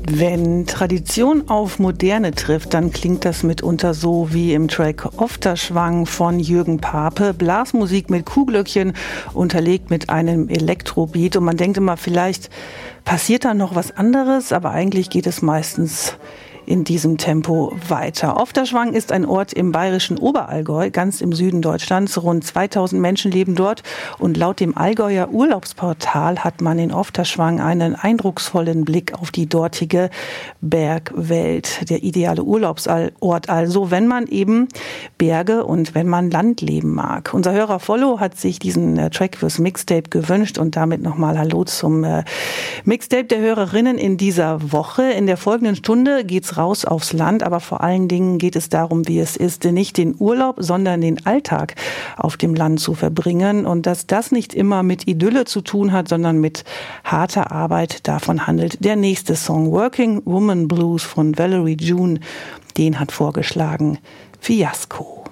Wenn Tradition auf Moderne trifft, dann klingt das mitunter so wie im Track Ofterschwang von Jürgen Pape. Blasmusik mit Kuhglöckchen, unterlegt mit einem Elektrobeat. Und man denkt immer, vielleicht passiert da noch was anderes, aber eigentlich geht es meistens in diesem Tempo weiter. Ofterschwang ist ein Ort im bayerischen Oberallgäu, ganz im Süden Deutschlands. Rund 2000 Menschen leben dort und laut dem Allgäuer Urlaubsportal hat man in Ofterschwang einen eindrucksvollen Blick auf die dortige Bergwelt. Der ideale Urlaubsort also, wenn man eben Berge und wenn man Landleben mag. Unser Hörer Follow hat sich diesen Track fürs Mixtape gewünscht und damit nochmal Hallo zum Mixtape der Hörerinnen in dieser Woche. In der folgenden Stunde geht's raus aufs Land, aber vor allen Dingen geht es darum, wie es ist, nicht den Urlaub, sondern den Alltag auf dem Land zu verbringen und dass das nicht immer mit Idylle zu tun hat, sondern mit harter Arbeit. Davon handelt der nächste Song, Working Woman Blues von Valerie June. Den hat vorgeschlagen Fiasco.